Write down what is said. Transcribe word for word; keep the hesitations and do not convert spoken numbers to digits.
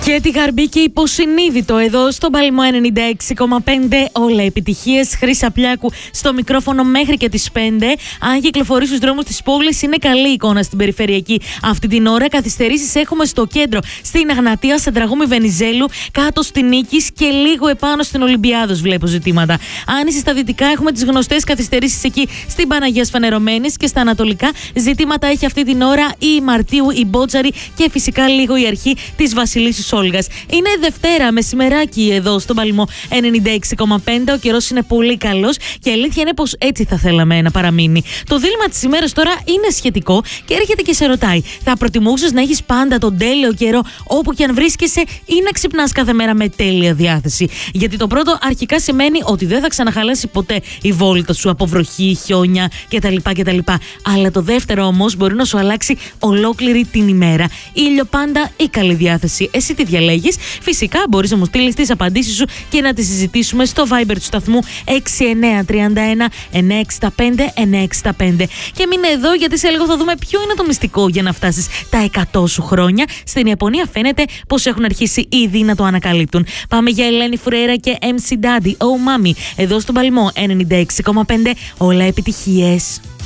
Και τη Γαρμπή και υποσυνείδητο εδώ στο Παλαιμό ενενήντα έξι κόμμα πέντε. Όλα επιτυχίες. Χρύσα Πλιάκου στο μικρόφωνο μέχρι και τις πέντε. Αν κυκλοφορεί στους δρόμους της πόλης, είναι καλή εικόνα στην περιφερειακή αυτή την ώρα. Καθυστερήσεις έχουμε στο κέντρο, στην Αγνατία, στην Τραγούμη Βενιζέλου, κάτω στην Νίκης και λίγο επάνω στην Ολυμπιάδος. Βλέπω ζητήματα. Αν είσαι στα δυτικά, έχουμε τις γνωστές καθυστερήσεις εκεί στην Παναγίας Φανερωμένης και στα ανατολικά. Ζητήματα έχει αυτή την ώρα η Μαρτίου, η Μπότσαρη και φυσικά λίγο η αρχή της Βασιλίσσης Όλγας. Είναι Δευτέρα μεσημεράκι εδώ στον Παλαιμό ενενήντα έξι κόμμα πέντε. Ο καιρός είναι πολύ καλός και η αλήθεια είναι πως έτσι θα θέλαμε να παραμείνει. Το δίλημμα της ημέρας τώρα είναι σχετικό και έρχεται και σε ρωτάει: θα προτιμούσες να έχεις πάντα τον τέλειο καιρό όπου και αν βρίσκεσαι ή να ξυπνάς κάθε μέρα με τέλεια διάθεση? Γιατί το πρώτο αρχικά σημαίνει ότι δεν θα ξαναχαλάσει ποτέ η βόλτα σου από βροχή, χιόνια κτλ. κτλ. Αλλά το δεύτερο όμως μπορεί να σου αλλάξει ολόκληρη την ημέρα. Ήλιο πάντα ή καλή διάθεση? Εσύ τι διαλέγεις? Φυσικά μπορείς να μου στείλεις τις απαντήσεις σου και να τις συζητήσουμε στο Viber του σταθμού έξι εννιά τρία ένα εννιά έξι πέντε εννιά έξι πέντε. Και μείνε εδώ, γιατί σε λίγο θα δούμε ποιο είναι το μυστικό για να φτάσεις τα εκατό σου χρόνια. Στην Ιαπωνία φαίνεται πως έχουν αρχίσει ήδη να το ανακαλύπτουν. Πάμε για Ελένη Φουρέιρα και εμ σι Daddy, Oh Mami, εδώ στον Παλαιμό ενενήντα έξι κόμμα πέντε. Όλα επιτυχίες.